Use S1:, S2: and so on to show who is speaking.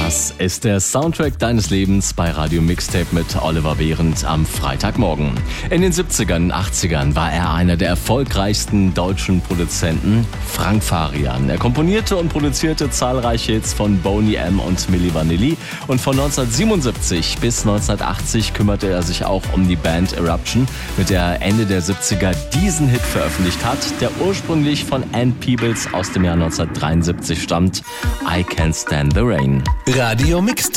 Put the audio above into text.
S1: Das ist der Soundtrack deines Lebens bei Radio Mixtape mit Oliver Behrendt am Freitagmorgen. In den 70ern, 80ern war er einer der erfolgreichsten deutschen Produzenten, Frank Farian. Er komponierte und produzierte zahlreiche Hits von Boney M. und Milli Vanilli und von 1977 bis 1980 kümmerte er sich auch um die Band Eruption, mit der er Ende der 70er diesen Hit veröffentlicht hat, der ursprünglich von Ann Peebles aus dem Jahr 1973 stammt, I Can't Stand the Rain.
S2: Radio Mixtape.